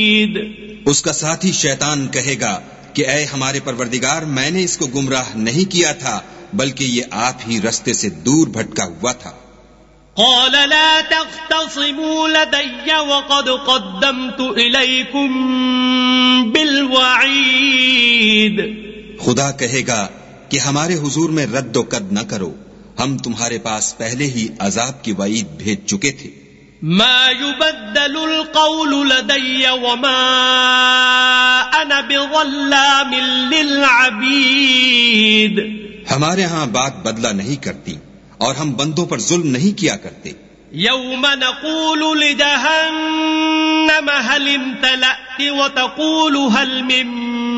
بعید. اس کا ساتھی شیطان کہے گا کہ اے ہمارے پروردگار، میں نے اس کو گمراہ نہیں کیا تھا بلکہ یہ آپ ہی رستے سے دور بھٹکا ہوا تھا. قال لا تختصموا لدي وقد قدمت إليكم بالوعید. خدا کہے گا کہ ہمارے حضور میں رد و قد نہ کرو، ہم تمہارے پاس پہلے ہی عذاب کی وعید بھیج چکے تھے. ما يبدل القول لدي وما أنا بظلام للعبید. ہمارے ہاں بات بدلہ نہیں کرتی اور ہم بندوں پر ظلم نہیں کیا کرتے. یوم نقول لجہنم هل امتلأت وتقول هل من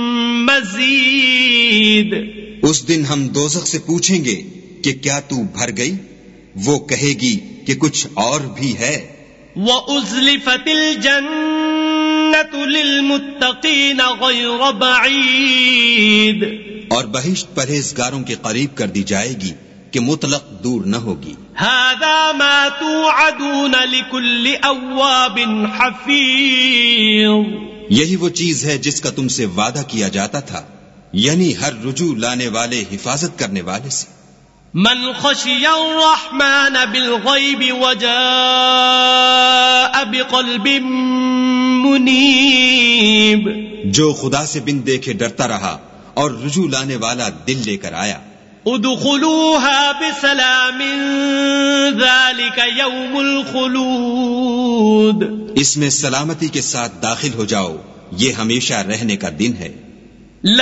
مزید. اس دن ہم دوزخ سے پوچھیں گے کہ کیا تو بھر گئی؟ وہ کہے گی کہ کچھ اور بھی ہے. وَأُزْلِفَتِ الْجَنَّةُ لِلْمُتَّقِينَ غَيْرَ بَعِيدٍ. اور بہشت پرہیزگاروں کے قریب کر دی جائے گی کہ مطلق دور نہ ہوگی. هَذَا مَا تُوعَدُونَ لِكُلِّ أَوَّابٍ حَفِيظٍ. یہی وہ چیز ہے جس کا تم سے وعدہ کیا جاتا تھا، یعنی ہر رجوع لانے والے حفاظت کرنے والے سے. من خشی الرحمن بالغیب وجاء بقلب منیب. جو خدا سے بن دیکھے ڈرتا رہا اور رجوع لانے والا دل لے کر آیا. ادخلوها بسلام ذلك یوم الخلود. اس میں سلامتی کے ساتھ داخل ہو جاؤ، یہ ہمیشہ رہنے کا دن ہے.